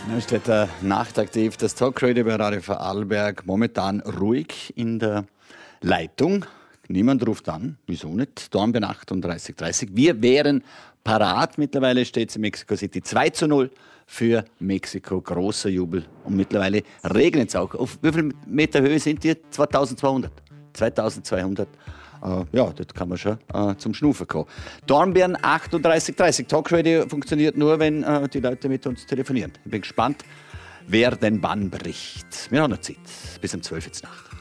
Da steht der nachtaktiv, das Talkradio bei Radio Vorarlberg, momentan ruhig in der Leitung. Niemand ruft an, wieso nicht? Dornbirn 38:30. Wir wären parat. Mittlerweile steht es in Mexico City 2:0 für Mexiko. Großer Jubel. Und mittlerweile regnet es auch. Auf wie viel Meter Höhe sind die? 2200. 2200. Ja, das kann man schon zum Schnuffen kommen. Dornbirn 38:30. Talkradio funktioniert nur, wenn die Leute mit uns telefonieren. Ich bin gespannt, wer den Bann bricht. Wir haben noch Zeit. Bis um 12 Uhr Nacht.